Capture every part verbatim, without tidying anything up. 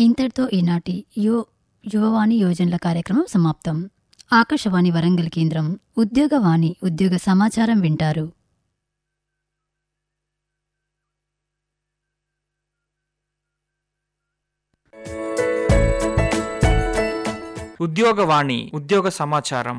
ఇంతటితో ఈనాటి యో యువవాణి యోజనల కార్యక్రమం సమాప్తం. ఆకాశవాణి వరంగల్ కేంద్రం ఉద్యోగవాణి ఉద్యోగ సమాచారం వింటారు. ఉద్యోగవాణి ఉద్యోగ సమాచారం.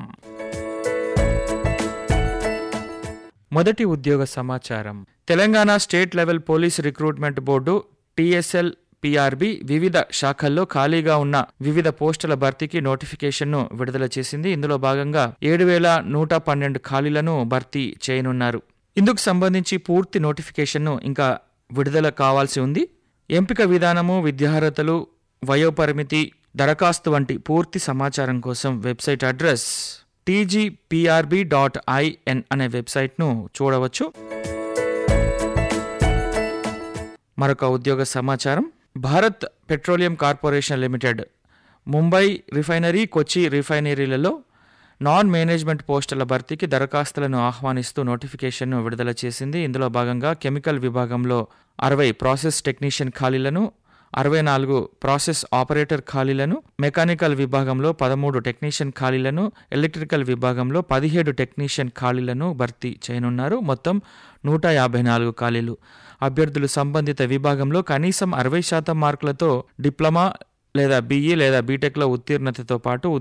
మొదటి ఉద్యోగ సమాచారం. Telangana state level police recruitment board TSL PRB వివిధ శాఖల్లో ఖాళీగా ఉన్న వివిధ పోస్టుల భర్తీకి నోటిఫికేషన్ను విడుదల చేసింది. ఇందులో భాగంగా ఏడు వేల నూట పన్నెండు ఖాళీలను భర్తీ చేయనున్నారు. ఇందుకు సంబంధించి పూర్తి నోటిఫికేషన్ను ఇంకా విడుదల కావాల్సి ఉంది. ఎంపిక విధానము, విద్యార్హతలు, వయోపరిమితి, దరఖాస్తు వంటి పూర్తి సమాచారం కోసం website address TGPRB dot IN అనే వెబ్సైట్ను చూడవచ్చు. మరొక ఉద్యోగ సమాచారం. Bharat petroleum corporation limited Mumbai refinery, కొచ్చి రిఫైనరీలలో నాన్ మేనేజ్మెంట్ పోస్టుల భర్తీకి దరఖాస్తులను ఆహ్వానిస్తూ నోటిఫికేషన్ను విడుదల చేసింది. ఇందులో భాగంగా కెమికల్ విభాగంలో అరవై ప్రాసెస్ టెక్నీషియన్ ఖాళీలను, అరవై నాలుగు ప్రాసెస్ ఆపరేటర్ ఖాళీలను, మెకానికల్ విభాగంలో పదమూడు టెక్నీషియన్ ఖాళీలను, ఎలక్ట్రికల్ విభాగంలో పదిహేడు టెక్నీషియన్ ఖాళీలను భర్తీ చేయనున్నారు. మొత్తం నూట యాభై నాలుగు ఖాళీలు. అభ్యర్థులు సంబంధిత విభాగంలో కనీసం అరవై శాతం మార్కులతో డిప్లొమా లేదా బీఈ లేదా బీటెక్లో ఉత్తీర్ణతతో పాటు